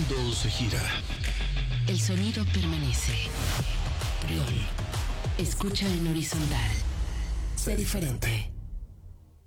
mundo se gira. El sonido permanece. Prión. Escucha en horizontal. Sé diferente.